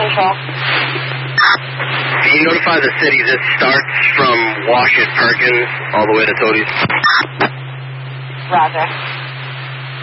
control. Can you notify the city this starts from Wash at Perkins all the way to Toadies? Roger.